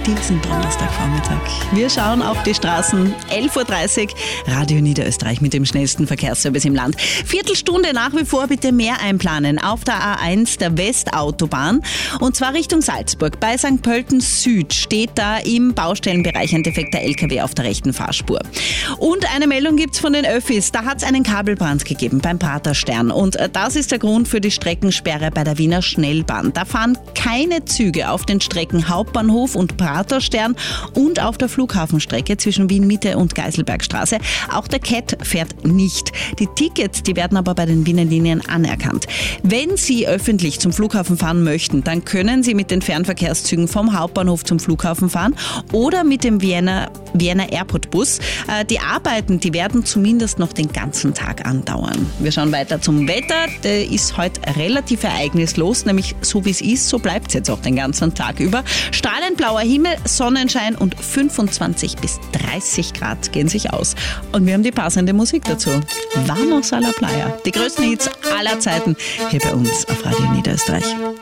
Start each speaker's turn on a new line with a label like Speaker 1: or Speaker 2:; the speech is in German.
Speaker 1: diesen Donnerstagvormittag. Wir schauen auf die Straßen. 11.30 Uhr, Radio Niederösterreich mit dem schnellsten Verkehrsservice im Land. Viertelstunde nach wie vor bitte mehr einplanen auf der A1 der Westautobahn. Und zwar Richtung Salzburg. Bei St. Pölten Süd steht da im Baustellenbereich ein defekter LKW auf der rechten Fahrspur. Und eine Meldung gibt's von den Öffis. Da hat's einen Kabelbrand gegeben beim Praterstern. Und das ist der Grund für die Streckensperre bei der Wiener Schnellbahn. Da fahren keine Züge auf den Strecken Hauptbahnhof und Praterstern und auf der Flughafenstrecke zwischen Wien Mitte und Geiselbergstraße. Auch der CAT fährt nicht. Die Tickets, die werden aber bei den Wiener Linien anerkannt. Wenn Sie öffentlich zum Flughafen fahren möchten, dann können Sie mit den Fernverkehrszügen vom Hauptbahnhof zum Flughafen fahren oder mit dem Vienna Airport Bus. Die Arbeiten, die werden zumindest noch den ganzen Tag andauern. Wir schauen weiter zum Wetter. Der ist heute relativ ereignislos, nämlich so wie es ist, so bleibt es jetzt auch den ganzen Tag über. Strahlend blauer Himmel, Sonnenschein und 25 bis 30 Grad gehen sich aus. Und wir haben die passende Musik dazu. Vamos a la playa. Die größten Hits aller Zeiten hier bei uns auf Radio Niederösterreich.